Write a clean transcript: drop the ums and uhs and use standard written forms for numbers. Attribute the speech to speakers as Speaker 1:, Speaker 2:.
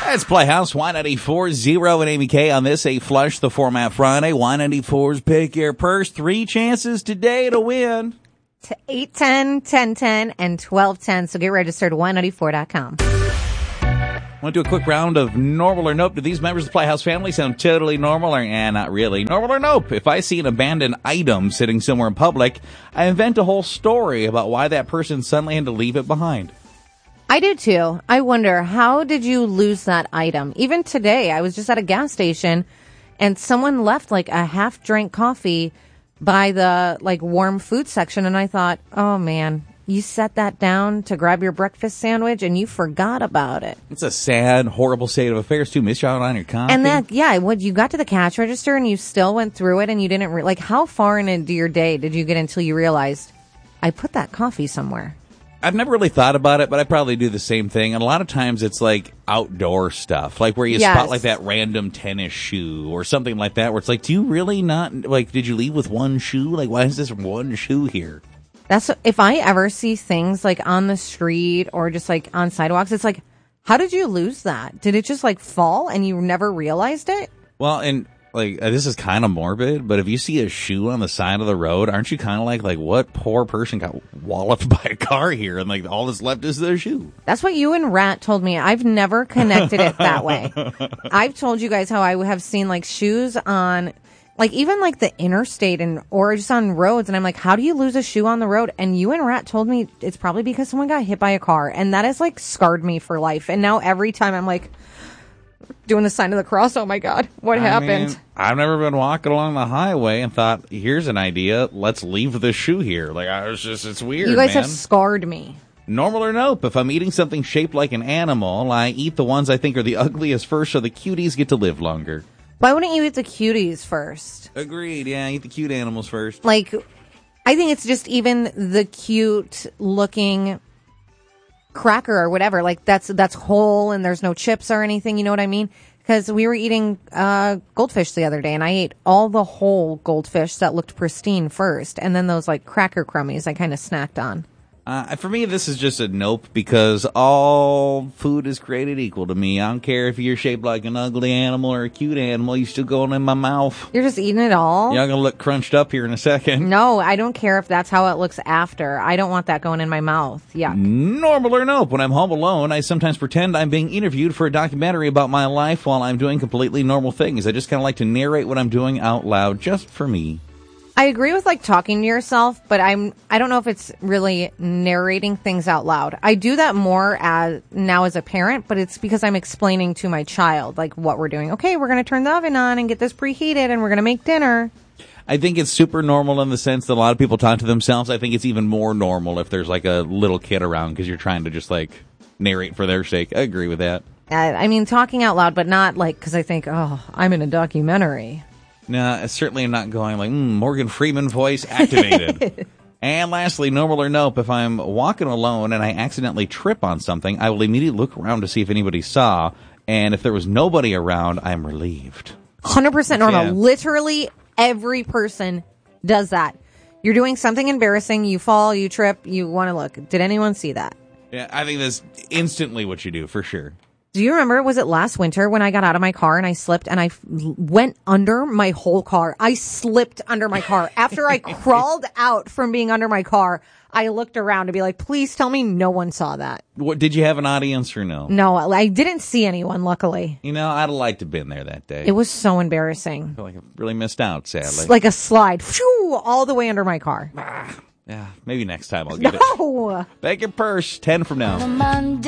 Speaker 1: It's Playhouse Y94.0 and Amy K on this A Flush the Format Friday. Y94's Pick Your Purse. 3 chances today to win.
Speaker 2: To 810, 1010, and 1210. So get registered at Y94.com.
Speaker 1: Want to do a quick round of normal or nope? Do these members of the Playhouse family sound totally normal or not really? Normal or nope? If I see an abandoned item sitting somewhere in public, I invent a whole story about why that person suddenly had to leave it behind.
Speaker 2: I do too. I wonder, how did you lose that item? Even today, I was just at a gas station and someone left like a half-drank coffee by the warm food section, and I thought, oh man, you set that down to grab your breakfast sandwich and you forgot about it.
Speaker 1: It's a sad, horrible state of affairs too. Miss out on your coffee.
Speaker 2: And that, you got to the cash register and you still went through it and you didn't, how far into your day did you get until you realized, I put that coffee somewhere?
Speaker 1: I've never really thought about it, but I probably do the same thing. And a lot of times it's outdoor stuff, where you spot that random tennis shoe or something like that, where it's do you really not, did you leave with one shoe? Why is this one shoe here?
Speaker 2: That's, if I ever see things on the street or just on sidewalks, it's how did you lose that? Did it just fall and you never realized it?
Speaker 1: Well, and this is kind of morbid, but if you see a shoe on the side of the road, aren't you kind of like what poor person got walloped by a car here and all that's left is their shoe?
Speaker 2: That's what you and Rat told me. I've never connected it that way. I've told you guys how I have seen shoes on even the interstate or just on roads, and I'm how do you lose a shoe on the road? And you and Rat told me it's probably because someone got hit by a car, and that has scarred me for life. And now every time I'm doing the sign of the cross, oh my God, what happened?
Speaker 1: I've never been walking along the highway and thought, here's an idea, let's leave the shoe here. It's weird,
Speaker 2: You guys
Speaker 1: man.
Speaker 2: have scarred me.
Speaker 1: Normal or nope, if I'm eating something shaped like an animal, I eat the ones I think are the ugliest first so the cuties get to live longer.
Speaker 2: Why wouldn't you eat the cuties first?
Speaker 1: Agreed, yeah, eat the cute animals first.
Speaker 2: I think it's just even the cute looking cracker or whatever, that's whole and there's no chips or anything, you know what I mean? Because we were eating goldfish the other day and I ate all the whole goldfish that looked pristine first, and then those cracker crummies I kind of snacked on.
Speaker 1: For me, this is just a nope, because all food is created equal to me. I don't care if you're shaped like an ugly animal or a cute animal, you still going in my mouth.
Speaker 2: You're just eating it all?
Speaker 1: You're going to look crunched up here in a second.
Speaker 2: No, I don't care if that's how it looks after. I don't want that going in my mouth. Yeah.
Speaker 1: Normal or nope, when I'm home alone, I sometimes pretend I'm being interviewed for a documentary about my life while I'm doing completely normal things. I just kind of like to narrate what I'm doing out loud, just for me.
Speaker 2: I agree with talking to yourself, but I don't know if it's really narrating things out loud. I do that more now as a parent, but it's because I'm explaining to my child what we're doing. Okay, we're going to turn the oven on and get this preheated and we're going to make dinner.
Speaker 1: I think it's super normal in the sense that a lot of people talk to themselves. I think it's even more normal if there's a little kid around because you're trying to just narrate for their sake. I agree with that.
Speaker 2: Talking out loud, but not because I think, oh, I'm in a documentary.
Speaker 1: No, I certainly am not going Morgan Freeman voice activated. And lastly, normal or nope, if I'm walking alone and I accidentally trip on something, I will immediately look around to see if anybody saw. And if there was nobody around, I'm relieved.
Speaker 2: 100% normal.
Speaker 1: Yeah.
Speaker 2: Literally every person does that. You're doing something embarrassing, you fall, you trip, you want to look. Did anyone see that?
Speaker 1: Yeah, I think that's instantly what you do, for sure.
Speaker 2: Do you remember, was it last winter when I got out of my car and I slipped and I went under my whole car? I slipped under my car. After I crawled out from being under my car, I looked around to be please tell me no one saw that.
Speaker 1: What, did you have an audience or no?
Speaker 2: No, I didn't see anyone, luckily.
Speaker 1: I'd have liked to have been there that day.
Speaker 2: It was so embarrassing.
Speaker 1: I feel like I really missed out, sadly.
Speaker 2: Like a slide, phew, all the way under my car.
Speaker 1: Yeah, maybe next time I'll get it.
Speaker 2: No!
Speaker 1: Bag your purse, 10 from now.